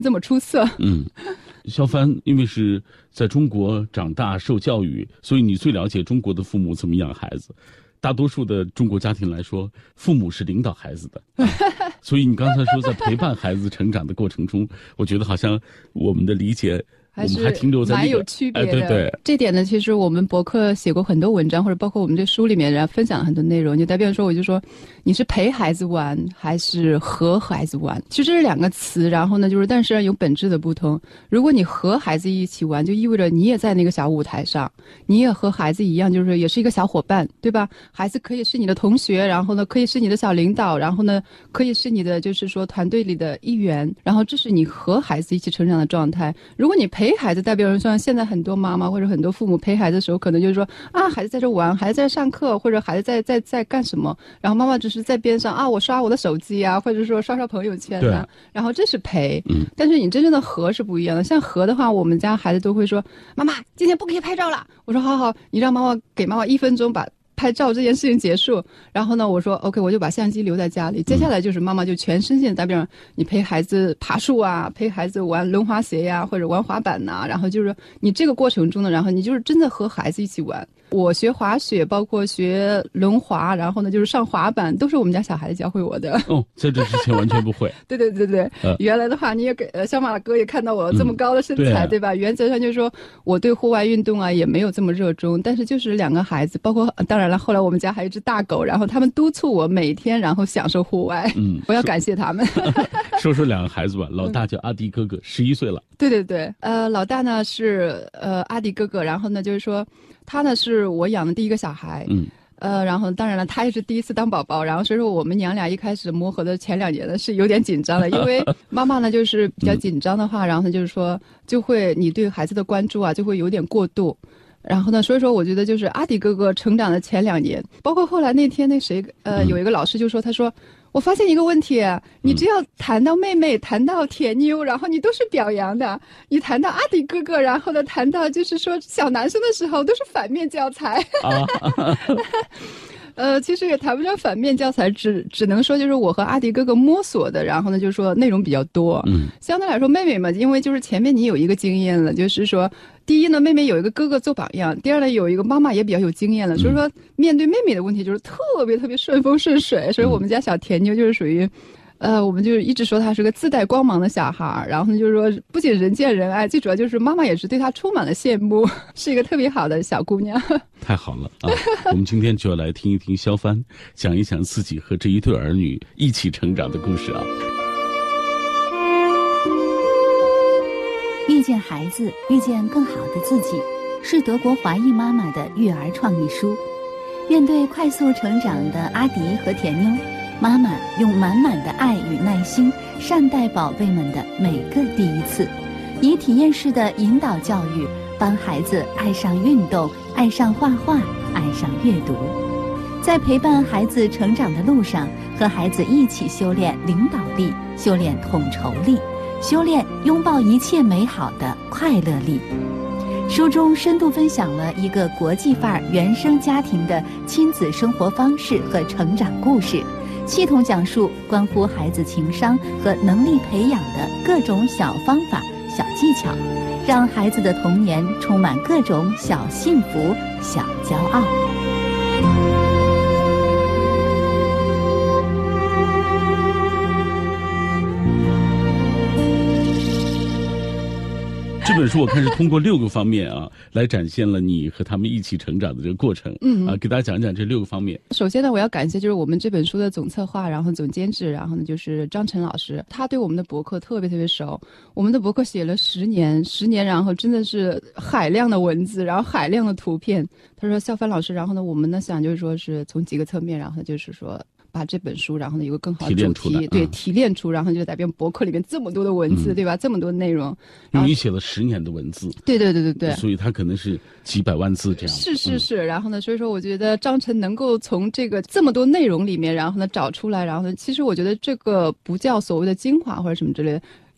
这么出色。 肖帆因为是在中国长大受教育，所以你最了解中国的父母怎么养孩子。大多数的中国家庭来说，父母是领导孩子的，所以你刚才说在陪伴孩子成长的过程中，我觉得好像我们的理解还是我们还停留在蛮有区别的。 对对， 这点呢，其实我们博客写过很多文章，或者包括我们这书里面然后分享了很多内容。就代表说，我就说你是陪孩子玩还是和孩子玩？其实这是两个词，然后呢，就是但是有本质的不同。如果你和孩子一起玩，就意味着你也在那个小舞台上，你也和孩子一样，就是也是一个小伙伴，对吧？孩子可以是你的同学，然后呢，可以是你的小领导，然后呢，可以是你的就是说团队里的一员，然后这是你和孩子一起成长的状态。如果你陪孩子，代表说现在很多妈妈或者很多父母陪孩子的时候，可能就是说啊，孩子在这玩，孩子在上课，或者孩子在干什么，然后妈妈只是在边上啊，我刷我的手机啊，或者说刷朋友圈啊，然后这是陪。但是你真正的和是不一样的。像和的话，我们家孩子都会说，妈妈今天不可以拍照了。我说好好，你让妈妈给妈妈1分钟把拍照这件事情结束，然后呢，我说 OK， 我就把相机留在家里。接下来就是妈妈就全身心，代表你陪孩子爬树啊，陪孩子玩轮滑鞋呀，或者玩滑板呐，然后就是你这个过程中呢，然后你就是真的和孩子一起玩。我学滑雪，包括学轮滑，然后呢就是上滑板，都是我们家小孩子教会我的。 在这之前完全不会。 对，原来的话你也给小马哥也看到我这么高的身材，对吧？原则上就是说我对户外运动啊也没有这么热衷，但是就是2个孩子，包括当然了，后来我们家还有一只大狗，然后他们督促我每天然后享受户外。我要感谢他们。 说2个孩子吧，老大叫阿迪哥哥，11岁了。 对，老大呢是阿迪哥哥，然后呢就是说他呢是我养的第一个小孩。然后当然了，他也是第一次当宝宝，然后所以说我们娘俩一开始磨合的前2年呢是有点紧张的，因为妈妈呢就是比较紧张的话，然后呢就是说就会你对孩子的关注啊就会有点过度。然后呢，所以说我觉得就是阿迪哥哥成长的前2年，包括后来那天有一个老师就说，他说我发现一个问题，你只要谈到妹妹，谈到铁妞，然后你都是表扬的；你谈到阿迪哥哥，然后呢谈到就是说小男生的时候，都是反面教材。其实也谈不上反面教材，只能说就是我和阿迪哥哥摸索的，然后呢就是说内容比较多。相对来说妹妹嘛，因为就是前面你有一个经验了，就是说第一呢，妹妹有一个哥哥做榜样；第二呢，有一个妈妈也比较有经验了，所以说面对妹妹的问题就是特别顺风顺水。所以我们家小甜妞就是属于我们就一直说她是个自带光芒的小孩，然后就是说不仅人见人爱，最主要就是妈妈也是对她充满了羡慕，是一个特别好的小姑娘。 太好了啊！我们今天就要来听一听肖帆讲一讲自己和这一对儿女一起成长的故事啊。 遇见孩子，遇见更好的自己，是德国华裔妈妈的育儿创意书。面对快速成长的阿迪和甜妞，妈妈用满满的爱与耐心善待宝贝们的每个第一次，以体验式的引导教育，帮孩子爱上运动，爱上画画，爱上阅读。在陪伴孩子成长的路上，和孩子一起修炼领导力，修炼统筹力，修炼拥抱一切美好的快乐力。书中深度分享了一个国际范儿原生家庭的亲子生活方式和成长故事，系统讲述关乎孩子情商和能力培养的各种小方法、小技巧，让孩子的童年充满各种小幸福、小骄傲。 这本书我看是通过6个方面啊，来展现了你和他们一起成长的这个过程。给大家讲讲这6个方面。 首先呢，我要感谢就是我们这本书的总策划，然后总监制，然后呢就是张晨老师，他对我们的博客特别熟。我们的博客写了10年，然后真的是海量的文字，然后海量的图片。他说肖帆老师，然后呢我们呢想就是说是从几个侧面，然后就是说把这本书，然后呢有个更好的主题，对，提炼出，然后就代表博客里面这么多的文字，对吧？这么多内容， 因为你写了10年的文字， 对， 所以它可能是几百万字这样。 是。然后呢，所以说我觉得张晨能够从这么多内容里面，然后呢找出来，然后呢，其实我觉得这个不叫所谓的精华或者什么之类的。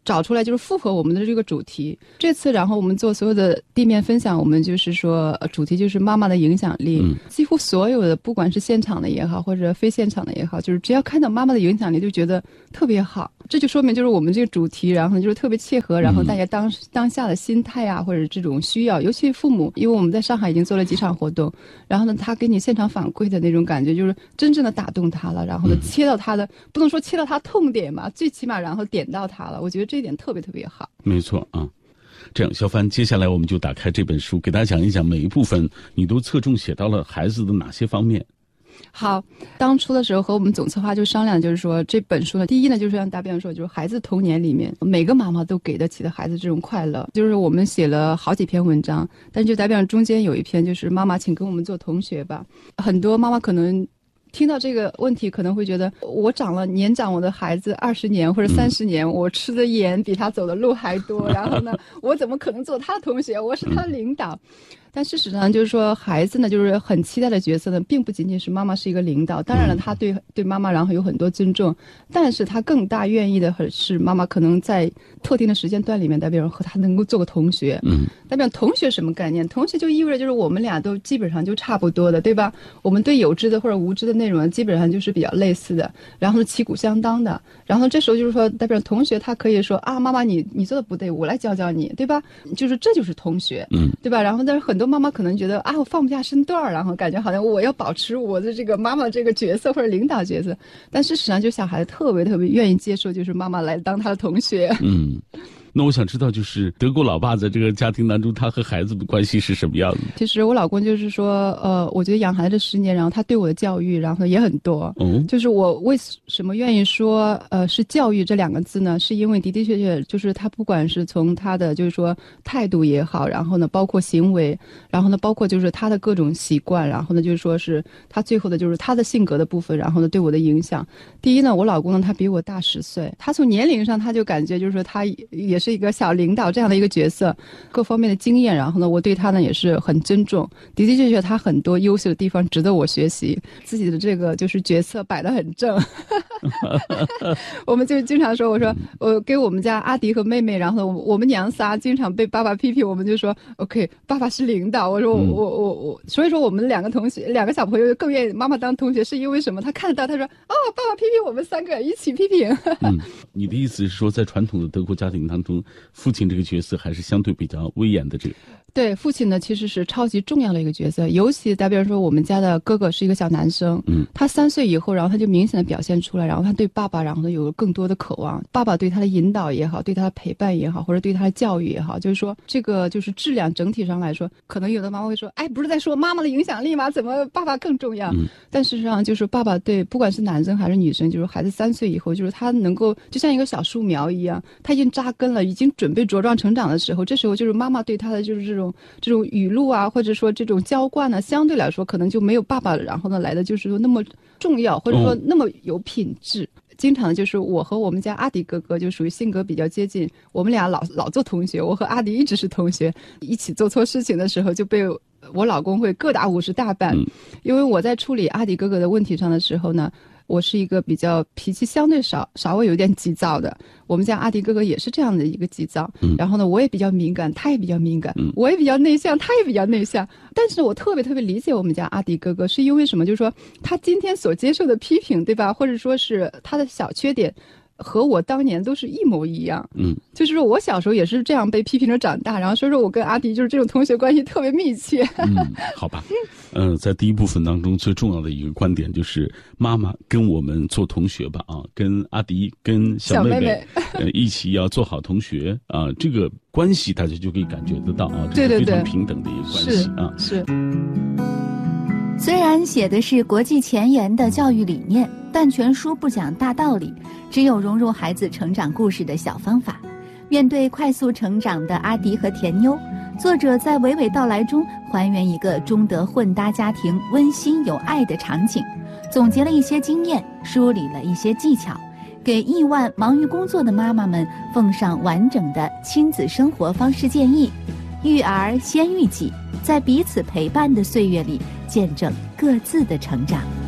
找出来就是符合我们的这个主题。这次然后我们做所有的地面分享，我们就是说主题就是妈妈的影响力。几乎所有的不管是现场的也好或者非现场的也好，就是只要看到妈妈的影响力就觉得特别好。这就说明就是我们这个主题然后就是特别切合然后大家当下的心态啊或者这种需要，尤其父母，因为我们在上海已经做了几场活动，然后呢他给你现场反馈的那种感觉就是真正的打动他了，然后呢切到他的不能说切到他痛点嘛，最起码然后点到他了，我觉得这一点特别特别好。 没错啊。这样，肖帆，接下来我们就打开这本书，给大家讲一讲每一部分你都侧重写到了孩子的哪些方面。 好，当初的时候和我们总策划就商量，就是说这本书呢，第一呢就是像大编说，就是孩子童年里面每个妈妈都给得起的孩子这种快乐，就是我们写了好几篇文章，但就代表中间有一篇就是妈妈请跟我们做同学吧。很多妈妈可能听到这个问题可能会觉得，我年长我的孩子20年或者30年，我吃的盐比他走的路还多，然后呢我怎么可能做他的同学，我是他的领导。但事实上就是说孩子呢就是很期待的角色呢并不仅仅是妈妈是一个领导，当然了他对妈妈然后有很多尊重，但是他更大愿意的是妈妈可能在特定的时间段里面代表和他能够做个同学。代表同学什么概念？同学就意味着就是我们俩都基本上就差不多的，对吧？我们对有知的或者无知的内容基本上就是比较类似的，然后旗鼓相当的，然后这时候就是说代表同学他可以说啊，妈妈你做的不对，我来教教你，对吧？就是这就是同学，对吧？然后但是很多妈妈可能觉得啊，我放不下身段，然后感觉好像我要保持我的这个妈妈这个角色或者领导角色，但事实上就小孩子特别特别愿意接受，就是妈妈来当他的同学。 那我想知道，就是德国老爸在这个家庭当中，他和孩子的关系是什么样的？ 其实我老公就是说，我觉得养孩子10年，然后他对我的教育，然后也很多。就是我为什么愿意说，是教育这2个字呢？是因为的的确确，就是他不管是从他的就是说态度也好，然后呢包括行为，然后呢包括就是他的各种习惯，然后呢就是说是他最后的就是他的性格的部分，然后呢对我的影响。第一呢，我老公呢他比我大10岁，他从年龄上他就感觉就是说他也是一个小领导这样的一个角色，各方面的经验，然后呢我对他呢也是很尊重，的的确确他很多优秀的地方值得我学习，自己的这个就是角色摆得很正。我们就经常说，我说我给我们家阿迪和妹妹，然后我们娘仨经常被爸爸批评，我们就说 OK 爸爸是领导，我说我所以说我们2个小朋友更愿意妈妈当同学，是因为什么？他看得到，他说哦爸爸批评我们3个一起批评。 你的意思是说，在传统的德国家庭当中，父亲这个角色还是相对比较威严的这个？ 对，父亲呢其实是超级重要的一个角色，尤其打比方说我们家的哥哥是一个小男生，他3岁以后，然后他就明显的表现出来，然后他对爸爸然后呢有更多的渴望，爸爸对他的引导也好，对他的陪伴也好，或者对他的教育也好，就是说这个就是质量整体上来说，可能有的妈妈会说，哎，不是在说妈妈的影响力吗？怎么爸爸更重要？但事实上就是爸爸对不管是男生还是女生，就是孩子3岁以后，就是他能够就像一个小树苗一样，他已经扎根了，已经准备茁壮成长的时候，这时候就是妈妈对他的就是这种语录啊，或者说这种浇灌呢，相对来说可能就没有爸爸然后呢来的就是说那么重要，或者说那么有品质。经常就是我和我们家阿迪哥哥就属于性格比较接近，我们俩老做同学，我和阿迪一直是同学，一起做错事情的时候就被我老公会各打50大板。因为我在处理阿迪哥哥的问题上的时候呢，我是一个比较脾气相对稍微有点急躁的，我们家阿迪哥哥也是这样的一个急躁，然后呢我也比较敏感，他也比较敏感，我也比较内向，他也比较内向，但是我特别特别理解我们家阿迪哥哥，是因为什么？就是说他今天所接受的批评，对吧？或者说是他的小缺点和我当年都是一模一样。就是说我小时候也是这样被批评着长大，然后所以说我跟阿迪就是这种同学关系特别密切。 好吧。在第一部分当中最重要的一个观点就是妈妈跟我们做同学吧，跟阿迪跟小妹妹一起要做好同学啊，这个关系大家就可以感觉得到啊，这是非常平等的一个关系啊。 是。 虽然写的是国际前沿的教育理念，但全书不讲大道理，只有融入孩子成长故事的小方法。面对快速成长的阿迪和甜妞，作者在娓娓道来中还原一个中德混搭家庭温馨有爱的场景，总结了一些经验，梳理了一些技巧，给亿万忙于工作的妈妈们奉上完整的亲子生活方式建议。育儿先育己，在彼此陪伴的岁月里见证各自的成长。